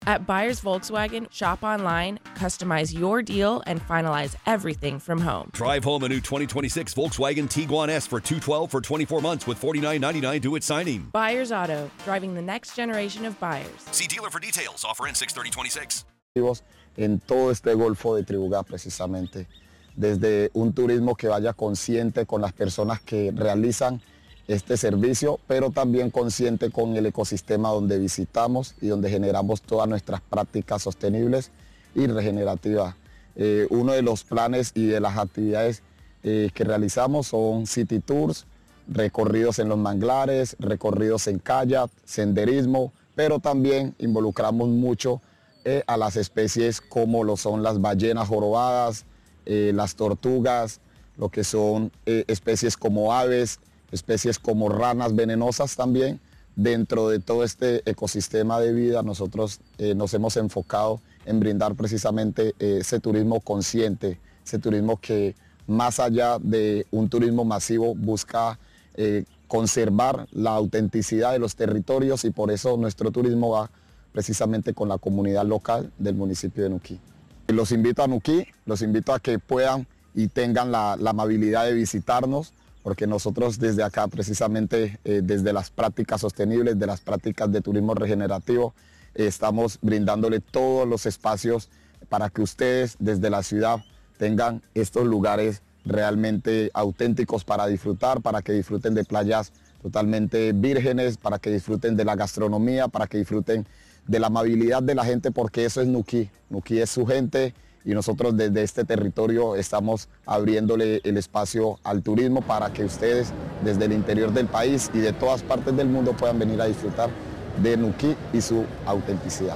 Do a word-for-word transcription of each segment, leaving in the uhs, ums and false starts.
At Buyers Volkswagen, shop online, customize your deal, and finalize everything from home. Drive home a new twenty twenty-six Volkswagen Tiguan S for two hundred twelve for twenty-four months with forty-nine ninety-nine due at signing. Buyers Auto, driving the next generation of buyers. See dealer for details. Offer ends six thirty twenty-six. En todo este Golfo de Tribugá, precisamente, desde un turismo que vaya consciente con las personas que realizan este servicio, pero también consciente con el ecosistema donde visitamos y donde generamos todas nuestras prácticas sostenibles y regenerativas. Eh, uno de los planes y de las actividades eh, que realizamos son city tours, recorridos en los manglares, recorridos en kayak, senderismo, pero también involucramos mucho eh, a las especies como lo son las ballenas jorobadas, eh, las tortugas, lo que son eh, especies como aves, especies como ranas venenosas también. Dentro de todo este ecosistema de vida nosotros eh, nos hemos enfocado en brindar precisamente eh, ese turismo consciente, ese turismo que más allá de un turismo masivo busca eh, conservar la autenticidad de los territorios, y por eso nuestro turismo va precisamente con la comunidad local del municipio de Nuquí. Los invito a Nuquí, los invito a que puedan y tengan la, la amabilidad de visitarnos, porque nosotros desde acá precisamente, eh, desde las prácticas sostenibles, de las prácticas de turismo regenerativo, eh, estamos brindándole todos los espacios para que ustedes desde la ciudad tengan estos lugares realmente auténticos para disfrutar, para que disfruten de playas totalmente vírgenes, para que disfruten de la gastronomía, para que disfruten de la amabilidad de la gente, porque eso es Nuquí. Nuquí es su gente. Y nosotros desde este territorio estamos abriéndole el espacio al turismo para que ustedes desde el interior del país y de todas partes del mundo puedan venir a disfrutar de Nuquí y su autenticidad.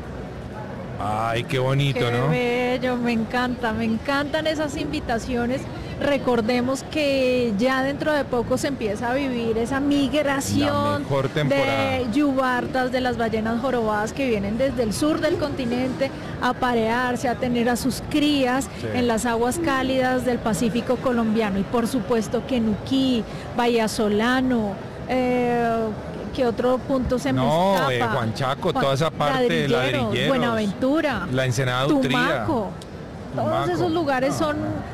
Ay, qué bonito, qué ¿no? Qué bello, me encanta, me encantan esas invitaciones. Recordemos que ya dentro de poco se empieza a vivir esa migración de yubartas, de las ballenas jorobadas que vienen desde el sur del continente a parearse, a tener a sus crías sí. en las aguas cálidas del Pacífico colombiano. Y por supuesto que Nuquí, Vallasolano, eh, ¿qué otro punto se me no, escapa? No, eh, Huanchaco, toda esa parte de Ladrilleros, Buenaventura, la Ensenada Utría, Tumaco, todos esos lugares no, son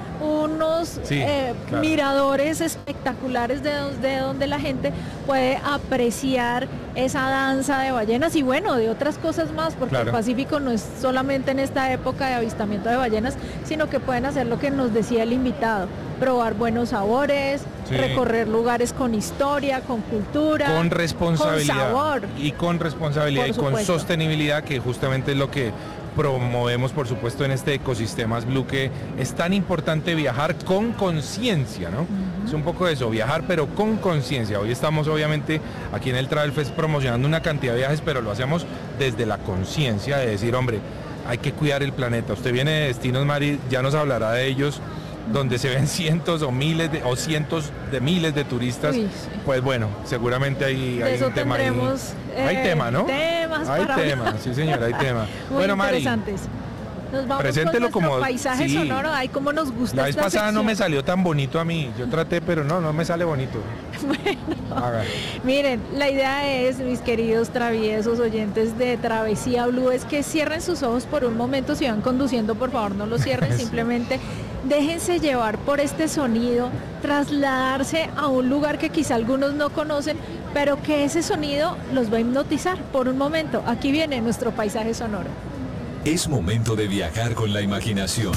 unos sí, eh, claro. miradores espectaculares de, de donde la gente puede apreciar esa danza de ballenas y bueno, de otras cosas más, porque claro. el Pacífico no es solamente en esta época de avistamiento de ballenas, sino que pueden hacer lo que nos decía el invitado, probar buenos sabores, sí. recorrer lugares con historia, con cultura, con responsabilidad, con sabor. Y con responsabilidad Por y con supuesto. sostenibilidad, que justamente es lo que promovemos, por supuesto, en este Ecosistemas Blue, que es tan importante viajar con conciencia, ¿no? Uh-huh. Es un poco eso, viajar pero con conciencia. Hoy estamos obviamente aquí en el Travel Fest promocionando una cantidad de viajes, pero lo hacemos desde la conciencia de decir, hombre, hay que cuidar el planeta. Usted viene de Destinos Mari, ya nos hablará de ellos, donde se ven cientos o miles de, o cientos de miles de turistas. Uy, sí. Pues bueno, seguramente hay, hay un tema ahí. Eh, hay tema, ¿no? Temas hay para tema, sí señora, hay tema. Muy bueno, interesantes. Mari, nos vamos preséntelo con como paisaje sí. sonoro, ay cómo nos gusta. La vez esta pasada sección. No me salió tan bonito a mí, yo traté, pero no, no me sale bonito. Bueno, miren, la idea es, mis queridos traviesos oyentes de Travesía Blue, es que cierren sus ojos por un momento, si van conduciendo, por favor no los cierren, sí. simplemente déjense llevar por este sonido, trasladarse a un lugar que quizá algunos no conocen, pero que ese sonido los va a hipnotizar por un momento. Aquí viene nuestro paisaje sonoro. Es momento de viajar con la imaginación.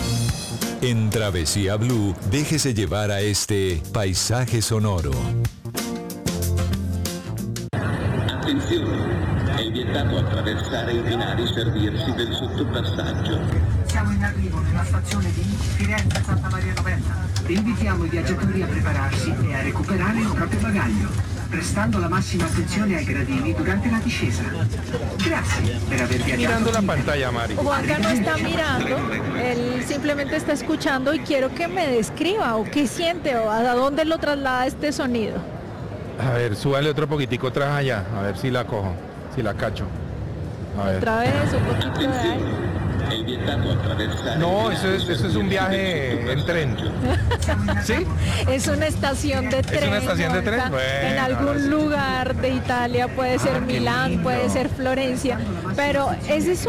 En Travesía Blue, déjese llevar a este paisaje sonoro. Attenzione, è vietato attraversare i binari, servirsi del sottopassaggio. Siamo in arrivo nella stazione di Firenze Santa Maria Novella. Invitiamo i viaggiatori a prepararsi e a recuperare il proprio bagaglio, prestando la massima attenzione ai gradini durante la discesa. Grazie per aver viaggiato. Mirando la pantalla, Mari. Juanca no está mirando, él simplemente está escuchando y quiero que me describa o qué siente o a dónde lo traslada este sonido. A ver, súbale otro poquitico atrás allá, a ver si la cojo, si la cacho. A ver. Otra vez, un poquito de ahí. No, eso es, eso es un viaje en tren. ¿Sí? Es una estación de tren. ¿Es una estación de tren? Bueno, en algún sí. lugar de Italia, puede ser ah, Milán, puede ser Florencia, pero ese es